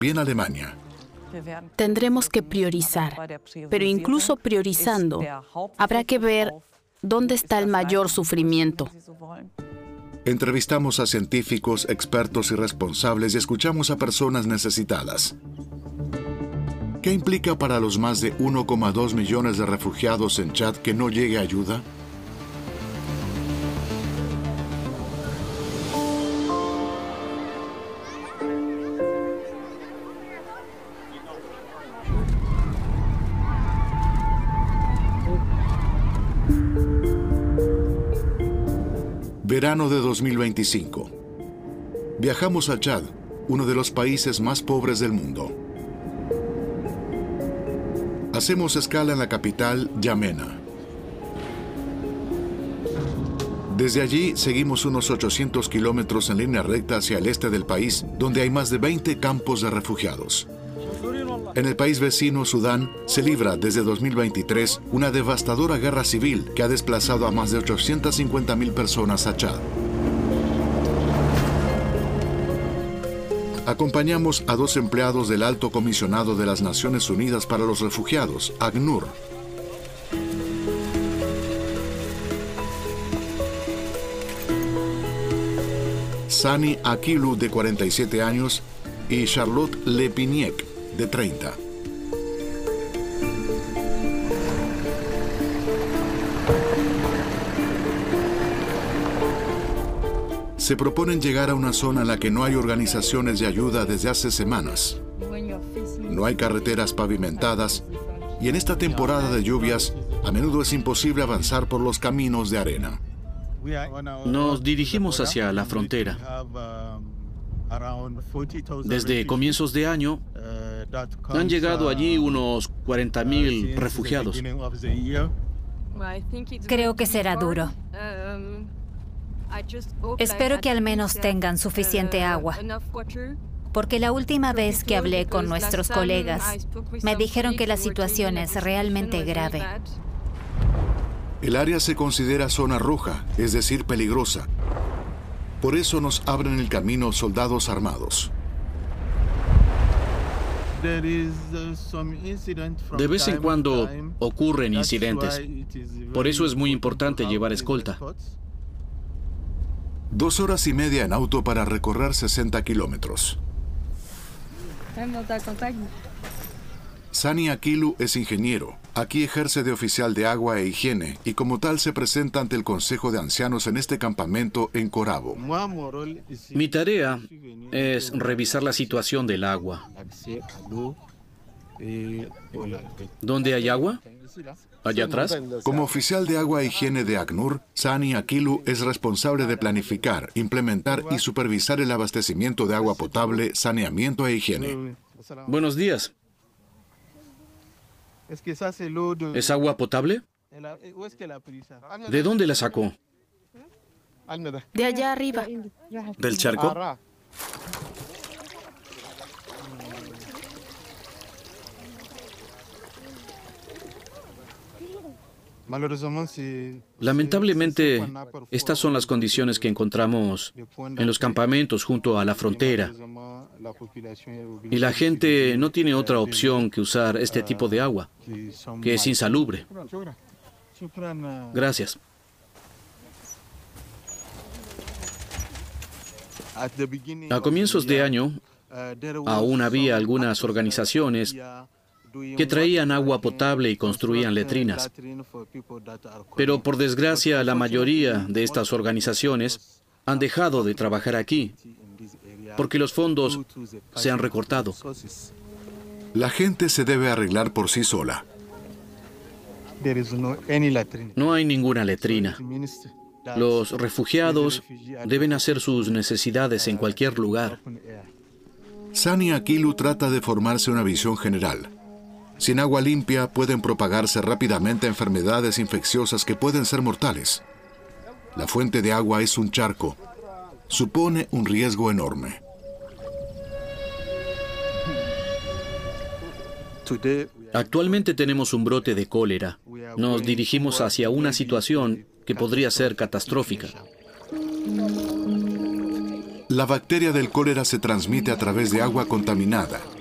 en Alemania. Tendremos que priorizar, pero incluso priorizando, habrá que ver dónde está el mayor sufrimiento. Entrevistamos a científicos, expertos y responsables y escuchamos a personas necesitadas. ¿Qué implica para los más de 1,2 millones de refugiados en Chad que no llegue ayuda? Verano de 2025. Viajamos a Chad, uno de los países más pobres del mundo. Hacemos escala en la capital, N'Djamena. Desde allí seguimos unos 800 kilómetros en línea recta hacia el este del país, donde hay más de 20 campos de refugiados. En el país vecino, Sudán, se libra desde 2023 una devastadora guerra civil que ha desplazado a más de 850.000 personas a Chad. Acompañamos a 2 empleados del Alto Comisionado de las Naciones Unidas para los Refugiados, ACNUR. Sani Akilu, de 47 años, y Charlotte Lepiniek, de 30. Se proponen llegar a una zona en la que no hay organizaciones de ayuda desde hace semanas. No hay carreteras pavimentadas y en esta temporada de lluvias a menudo es imposible avanzar por los caminos de arena. Nos dirigimos hacia la frontera. Desde comienzos de año han llegado allí unos 40.000 refugiados. Creo que será duro. Espero que al menos tengan suficiente agua, porque la última vez que hablé con nuestros colegas, me dijeron que la situación es realmente grave. El área se considera zona roja, es decir, peligrosa. Por eso nos abren el camino soldados armados. De vez en cuando ocurren incidentes. Por eso es muy importante llevar escolta. 2 horas y media en auto para recorrer 60 kilómetros. Sani Akilu es ingeniero. Aquí ejerce de oficial de agua e higiene y como tal se presenta ante el Consejo de Ancianos en este campamento en Korabo. Mi tarea es revisar la situación del agua. ¿Dónde hay agua? ¿Allá atrás? Como oficial de agua e higiene de ACNUR, Sani Akilu es responsable de planificar, implementar y supervisar el abastecimiento de agua potable, saneamiento e higiene. Buenos días. ¿Es agua potable? ¿De dónde la sacó? De allá arriba. ¿Del charco? Lamentablemente, estas son las condiciones que encontramos en los campamentos junto a la frontera. Y la gente no tiene otra opción que usar este tipo de agua, que es insalubre. Gracias. A comienzos de año, aún había algunas organizaciones que traían agua potable y construían letrinas. Pero por desgracia, la mayoría de estas organizaciones han dejado de trabajar aquí, porque los fondos se han recortado. La gente se debe arreglar por sí sola. No hay ninguna letrina. Los refugiados deben hacer sus necesidades en cualquier lugar. Sani Akilu trata de formarse una visión general. Sin agua limpia pueden propagarse rápidamente enfermedades infecciosas que pueden ser mortales. La fuente de agua es un charco. Supone un riesgo enorme. Actualmente tenemos un brote de cólera. Nos dirigimos hacia una situación que podría ser catastrófica. La bacteria del cólera se transmite a través de agua contaminada